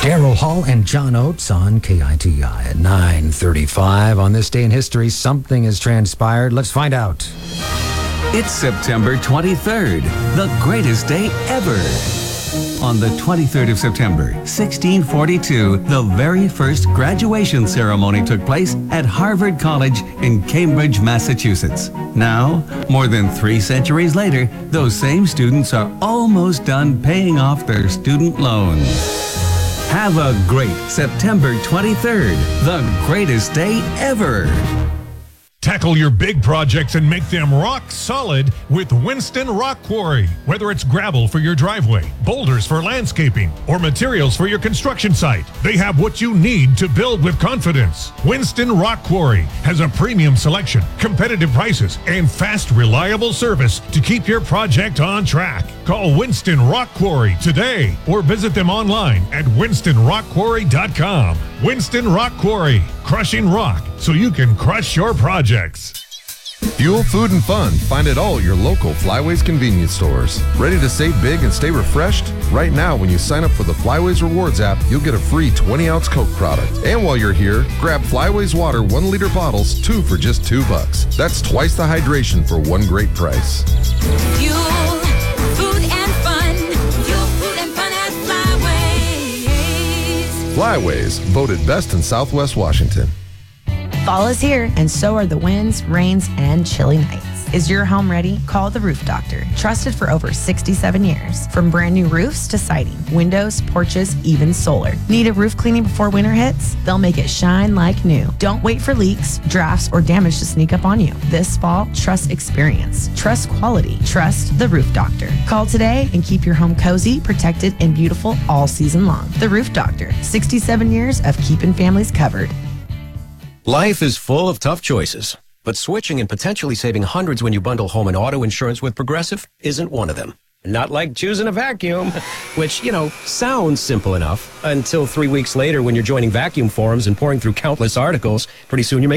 Daryl Hall and John Oates on KITI at 9:35. On this day in history, something has transpired. Let's find out. It's September 23rd, the greatest day ever. On the 23rd of September, 1642, the very first graduation ceremony took place at Harvard College in Cambridge, Massachusetts. Now, more than 3 centuries later, those same students are almost done paying off their student loans. Have a great September 23rd, the greatest day ever. Tackle your big projects and make them rock solid with Winston Rock Quarry. Whether it's gravel for your driveway, boulders for landscaping, or materials for your construction site, they have what you need to build with confidence. Winston Rock Quarry has a premium selection, competitive prices, and fast, reliable service to keep your project on track. Call Winston Rock Quarry today or visit them online at winstonrockquarry.com. Winston Rock Quarry, crushing rock so you can crush your projects. Fuel, food, and fun. Find it all at your local Flyways convenience stores. Ready to save big and stay refreshed? Right now, when you sign up for the Flyways Rewards app, you'll get a free 20-ounce Coke product. And while you're here, grab Flyways Water 1-liter bottles, 2 for just $2. That's twice the hydration for one great price. Fuel, food, and fun. Fuel, food, and fun at Flyways. Flyways, voted best in Southwest Washington. Fall is here, and so are the winds, rains, and chilly nights. Is your home ready? Call the Roof Doctor. Trusted for over 67 years. From brand new roofs to siding, windows, porches, even solar. Need a roof cleaning before winter hits? They'll make it shine like new. Don't wait for leaks, drafts, or damage to sneak up on you. This fall, trust experience. Trust quality. Trust the Roof Doctor. Call today and keep your home cozy, protected, and beautiful all season long. The Roof Doctor. 67 years of keeping families covered. Life is full of tough choices, but switching and potentially saving hundreds when you bundle home and auto insurance with Progressive isn't one of them. Not like choosing a vacuum, which, sounds simple enough until 3 weeks later when you're joining vacuum forums and pouring through countless articles. Pretty soon you're making